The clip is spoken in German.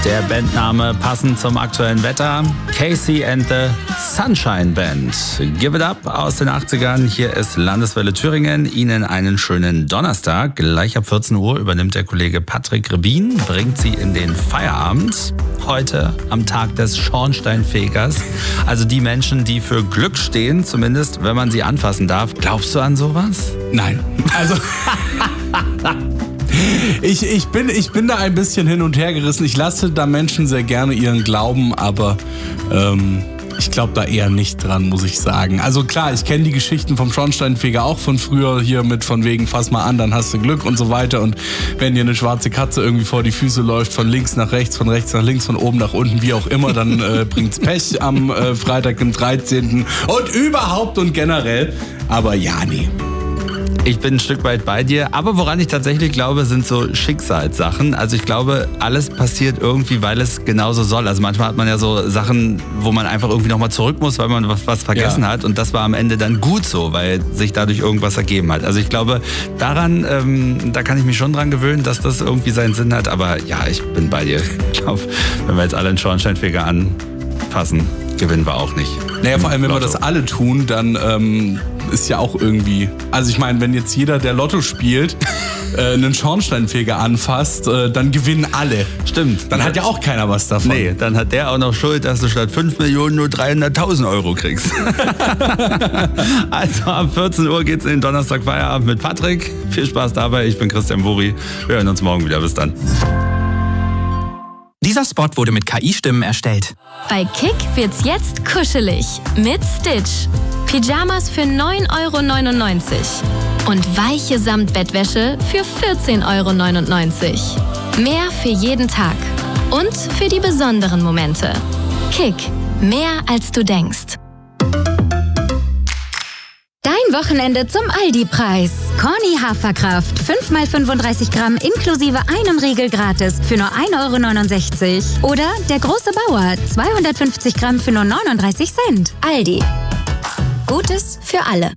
Der Bandname passend zum aktuellen Wetter. Casey and the Sunshine Band. Give it up aus den 80ern. Hier ist Landeswelle Thüringen. Ihnen einen schönen Donnerstag. Gleich ab 14 Uhr übernimmt der Kollege Patrick Rebin, bringt Sie in den Feierabend. Heute am Tag des Schornsteinfegers. Also die Menschen, die für Glück stehen, zumindest wenn man sie anfassen darf. Glaubst du an sowas? Nein. Also... Ich bin da ein bisschen hin und her gerissen. Ich lasse da Menschen sehr gerne ihren Glauben, aber ich glaube da eher nicht dran, muss ich sagen. Also klar, ich kenne die Geschichten vom Schornsteinfeger auch von früher, hier mit von wegen, fass mal an, dann hast du Glück und so weiter. Und wenn dir eine schwarze Katze irgendwie vor die Füße läuft, von links nach rechts, von rechts nach links, von oben nach unten, wie auch immer, dann bringt's Pech am Freitag, dem 13. und überhaupt und generell. Aber ja, nee. Ich bin ein Stück weit bei dir, aber woran ich tatsächlich glaube, sind so Schicksalssachen. Also ich glaube, alles passiert irgendwie, weil es genauso soll. Also manchmal hat man ja so Sachen, wo man einfach irgendwie nochmal zurück muss, weil man was vergessen hat. Und das war am Ende dann gut so, weil sich dadurch irgendwas ergeben hat. Also ich glaube, daran, da kann ich mich schon dran gewöhnen, dass das irgendwie seinen Sinn hat. Aber ja, ich bin bei dir. Ich glaube, wenn wir jetzt alle einen Schornsteinfeger anfassen, gewinnen wir auch nicht. Naja, vor allem, wenn wir das alle tun, dann ist ja auch irgendwie... Also ich meine, wenn jetzt jeder, der Lotto spielt, einen Schornsteinfeger anfasst, dann gewinnen alle. Stimmt. Dann hat ja auch keiner was davon. Nee, dann hat der auch noch Schuld, dass du statt 5 Millionen nur 300.000 Euro kriegst. Also ab 14 Uhr geht's in den Donnerstag Feierabend mit Patrick. Viel Spaß dabei. Ich bin Christian Buri. Wir hören uns morgen wieder. Bis dann. Dieser Spot wurde mit KI-Stimmen erstellt. Bei Kick wird's jetzt kuschelig mit Stitch. Pyjamas für 9,99 € und weiche Samtbettwäsche für 14,99 €. Mehr für jeden Tag und für die besonderen Momente. Kick, mehr als du denkst. Dein Wochenende zum Aldi-Preis. Corny Haferkraft, 5x35 Gramm inklusive einem Riegel gratis für nur 1,69 €. Oder der große Bauer, 250 Gramm für nur 39 Cent. Aldi. Gutes für alle.